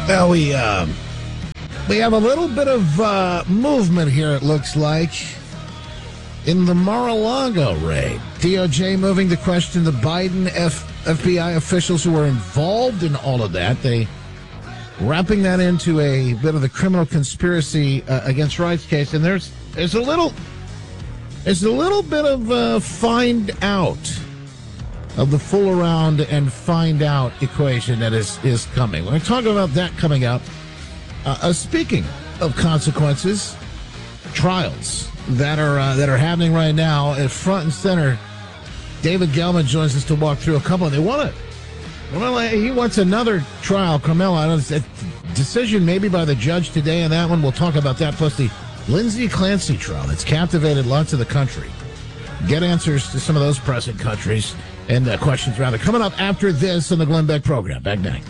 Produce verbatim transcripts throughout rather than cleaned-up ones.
Well, we, uh, we have a little bit of uh, movement here, it looks like, in the Mar-a-Lago raid. D O J moving to question the Biden F- FBI officials who were involved in all of that. They wrapping that into a bit of the criminal conspiracy uh, against rights case. And there's there's a little there's a little bit of uh, find out of the fool around and find out equation that is, is coming. We're talking about that coming out. Uh, uh, speaking of consequences, trials that are uh, that are happening right now at front and center. David Gelman joins us to walk through a couple. And they want to. Well, he wants another trial. Carmelo, I don't know, a decision maybe by the judge today on that one. We'll talk about that. Plus the Lindsay Clancy trial that's captivated lots of the country. Get answers to some of those pressing countries and uh, questions rather. Coming up after this on the Glenn Beck program. Back next.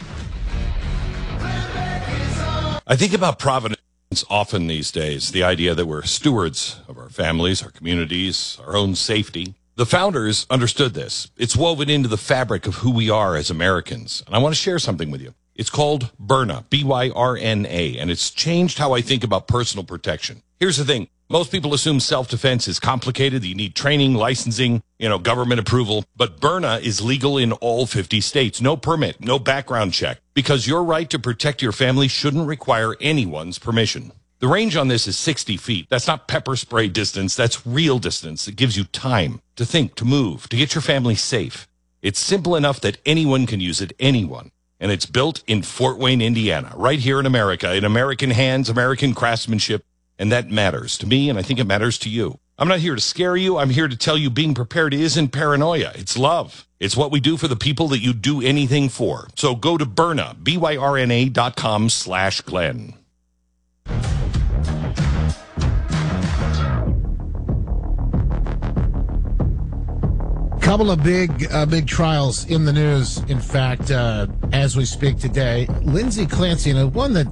I think about Providence often these days, the idea that we're stewards of our families, our communities, our own safety. The founders understood this. It's woven into the fabric of who we are as Americans. And I want to share something with you. It's called Byrna, B Y R N A, and it's changed how I think about personal protection. Here's the thing. Most people assume self-defense is complicated. You need training, licensing, you know, government approval. But Byrna is legal in all fifty states. No permit, no background check. Because your right to protect your family shouldn't require anyone's permission. The range on this is sixty feet. That's not pepper spray distance. That's real distance. It gives you time to think, to move, to get your family safe. It's simple enough that anyone can use it, anyone. And it's built in Fort Wayne, Indiana, right here in America, in American hands, American craftsmanship. And that matters to me, and I think it matters to you. I'm not here to scare you. I'm here to tell you being prepared isn't paranoia. It's love. It's what we do for the people that you do anything for. So go to Byrna, B Y R N A dot com slash Glenn. Couple of big, uh, big trials in the news. In fact, uh, as we speak today, Lindsay Clancy, and one that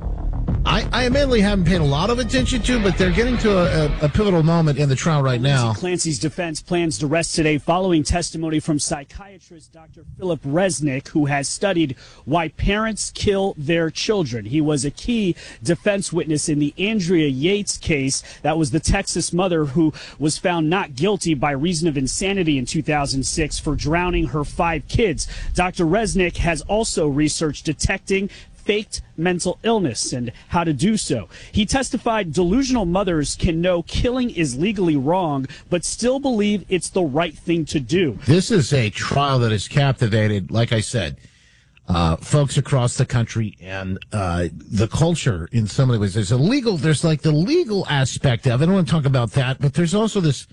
I, I admittedly haven't paid a lot of attention to, but they're getting to a, a, a pivotal moment in the trial right now. Lindsay Clancy's defense plans to arrest today following testimony from psychiatrist Doctor Philip Resnick, who has studied why parents kill their children. He was a key defense witness in the Andrea Yates case. That was the Texas mother who was found not guilty by reason of insanity in two thousand six for drowning her five kids. Doctor Resnick has also researched detecting faked mental illness and how to do so. He testified delusional mothers can know killing is legally wrong, but still believe it's the right thing to do. This is a trial that has captivated, like I said, uh, folks across the country and uh, the culture in so many ways. There's a legal, there's like the legal aspect of it. I don't want to talk about that, but there's also this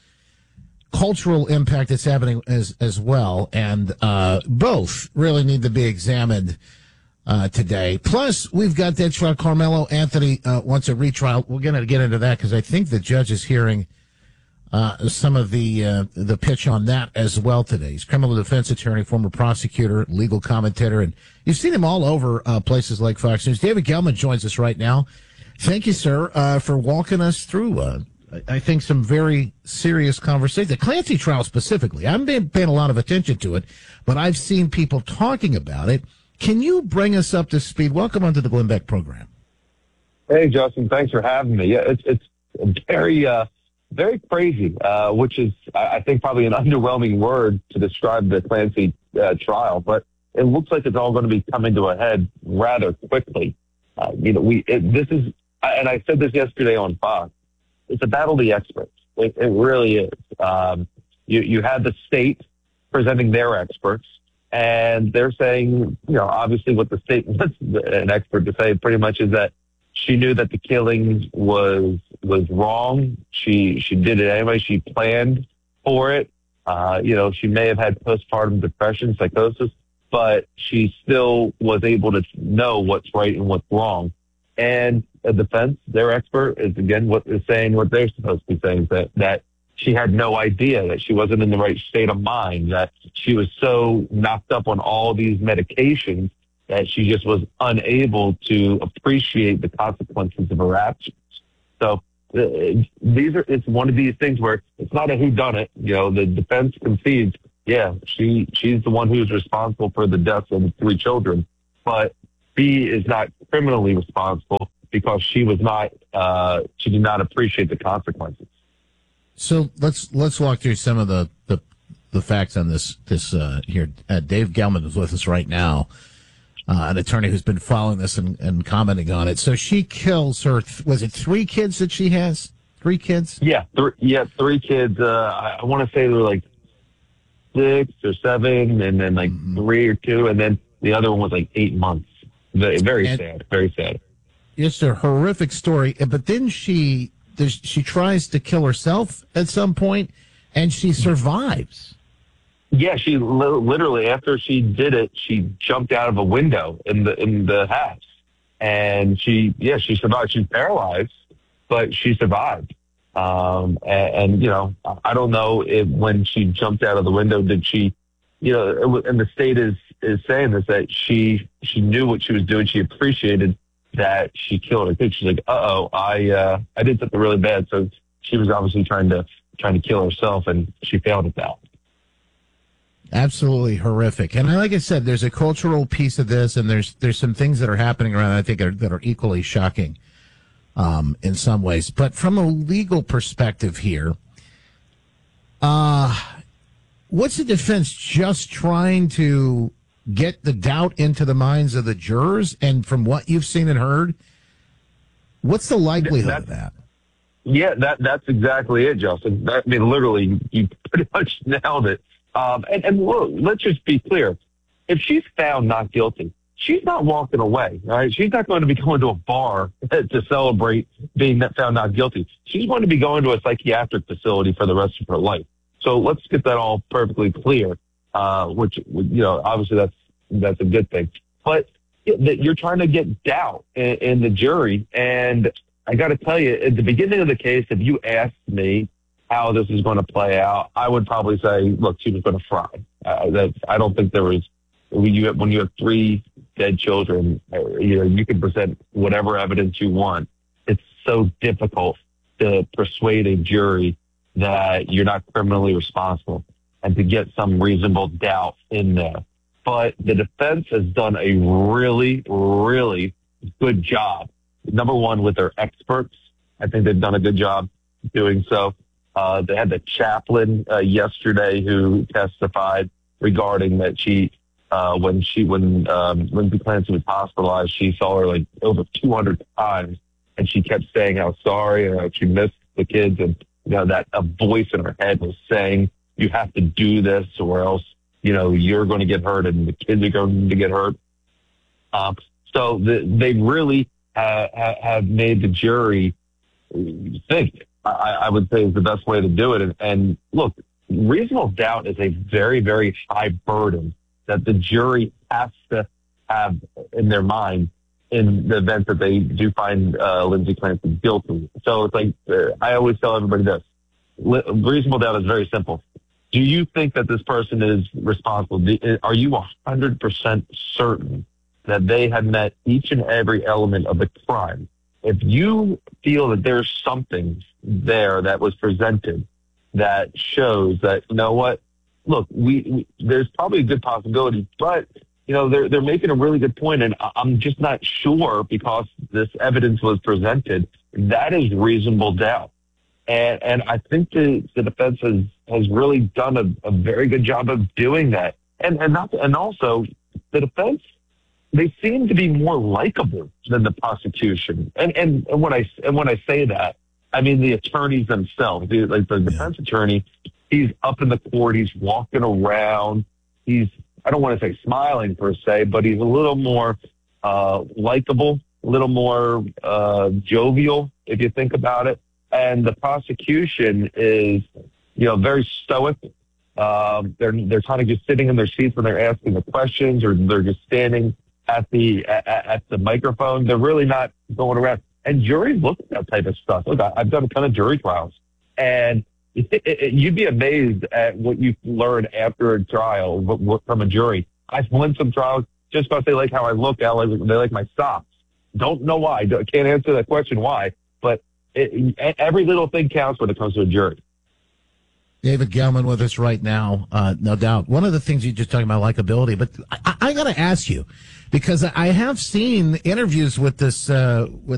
cultural impact that's happening as, as well. And uh, both really need to be examined Uh, today. Plus, we've got that trial. Carmelo Anthony uh, wants a retrial. We're going to get into that because I think the judge is hearing uh, some of the uh, the pitch on that as well today. He's criminal defense attorney, former prosecutor, legal commentator, and you've seen him all over uh, places like Fox News. David Gelman joins us right now. Thank you, sir, uh, for walking us through, uh, I think, some very serious conversation. The Clancy trial specifically. I haven't been paying a lot of attention to it, but I've seen people talking about it. Can you bring us up to speed? Welcome onto the Glenn Beck program. Hey, Justin. Thanks for having me. Yeah, it's it's very uh, very crazy, uh, which is I think probably an underwhelming word to describe the Clancy uh, trial. But it looks like it's all going to be coming to a head rather quickly. Uh, you know, we it, this is, and I said this yesterday on Fox. It's a battle of the experts. It, it really is. Um, you you had the state presenting their experts. And they're saying, you know, obviously what the state wants an expert to say pretty much is that she knew that the killing was was wrong. She she did it anyway. She planned for it. Uh, you know, she may have had postpartum depression, psychosis, but she still was able to know what's right and what's wrong. And the defense, their expert, is again what they're saying, what they're supposed to be saying, that that she had no idea, that she wasn't in the right state of mind, that she was so knocked up on all these medications that she just was unable to appreciate the consequences of her actions. So uh, these are, it's one of these things where it's not a whodunit. You know, the defense concedes, yeah, she she's the one who's responsible for the deaths of the three children. But B is not criminally responsible because she was not, uh, she did not appreciate the consequences. So let's let's walk through some of the the, the facts on this this uh, here. Uh, Dave Gelman is with us right now, uh, an attorney who's been following this and, and commenting on it. So she kills her. Th- was it three kids that she has? Three kids? Yeah, th- yeah, three kids. Uh, I, I want to say they were like six or seven, and then like mm-hmm. three or two, and then the other one was like eight months. Very, very and sad. Very sad. It's a horrific story. But then she she tries to kill herself at some point, and she survives. Yeah, she li- literally after she did it, she jumped out of a window in the in the house, and she yeah she survived. She's paralyzed, but she survived. Um, and, and you know, I don't know if when she jumped out of the window, did she, you know, it was, and the state is is saying this that she she knew what she was doing. She appreciated that she killed her kid. She's like, uh oh, I uh, I did something really bad. So she was obviously trying to trying to kill herself, and she failed at that. Absolutely horrific. And like I said, there's a cultural piece of this, and there's there's some things that are happening around, I think, are, that are equally shocking um, in some ways. But from a legal perspective here, uh, what's the defense just trying to get the doubt into the minds of the jurors? And from what you've seen and heard, what's the likelihood that's, of that? Yeah, that that's exactly it, Justin. I mean, literally, you pretty much nailed it. Um, and, and look, let's just be clear. If she's found not guilty, she's not walking away, right? She's not going to be going to a bar to celebrate being found not guilty. She's going to be going to a psychiatric facility for the rest of her life. So let's get that all perfectly clear, uh, which, you know, obviously that's that's a good thing. But you're trying to get doubt in, in the jury. And I got to tell you, at the beginning of the case, if you asked me how this is going to play out, I would probably say, look, she was going to fry. Uh, that I don't think there was, when you have, when you have three dead children, you know, you can present whatever evidence you want. It's so difficult to persuade a jury that you're not criminally responsible and to get some reasonable doubt in there. But the defense has done a really, really good job. Number one, with their experts. I think they've done a good job doing so. Uh, they had the chaplain uh, yesterday who testified regarding that she, uh, when she, when um, Lindsay Clancy was hospitalized, she saw her like over two hundred times, and she kept saying how sorry and how she missed the kids, and you know that a voice in her head was saying, "You have to do this, or else you know you're going to get hurt, and the kids are going to get hurt." Um, so the, they really ha- ha- have made the jury think. I, I would say is the best way to do it. And, and look, reasonable doubt is a very, very high burden that the jury has to have in their mind in the event that they do find uh, Lindsay Clancy guilty. So it's like, uh, I always tell everybody this. Li- reasonable doubt is very simple. Do you think that this person is responsible? Do, are you one hundred percent certain that they have met each and every element of the crime? If you feel that there's something there that was presented that shows that, you know what, look, we, we there's probably a good possibility, but, you know, they're, they're making a really good point, and I'm just not sure because this evidence was presented. That is reasonable doubt. And, and I think the, the defense has, has really done a, a very good job of doing that. And, and, not, and also, the defense, they seem to be more likable than the prosecution. And, and, and when I, and when I say that, I mean the attorneys themselves. The, like the defense attorney, he's up in the court, he's walking around, he's, I don't want to say smiling per se, but he's a little more uh, likable, a little more uh, jovial, if you think about it. And the prosecution is, you know, very stoic. Um, they're they're kind of just sitting in their seats when they're asking the questions, or they're just standing at the at, at the microphone. They're really not going around. And juries look at that type of stuff. Look, I, I've done a ton of jury trials, and it, it, it, you'd be amazed at what you learn after a trial what, what, from a jury. I've won some trials just because they like how I look. They like my socks. Don't know why. I can't answer that question why. But it, every little thing counts when it comes to a jury. David Gelman with us right now, uh, no doubt. One of the things you're just talking about, likability, but I, I got to ask you, because I have seen interviews with this, uh, with